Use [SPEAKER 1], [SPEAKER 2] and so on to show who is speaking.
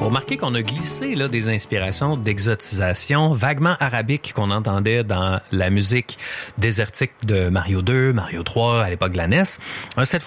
[SPEAKER 1] remarquez qu'on a glissé là, des inspirations d'exotisation vaguement arabiques qu'on entendait dans la musique désertique de Mario 2, Mario 3 à l'époque de la NES. Cette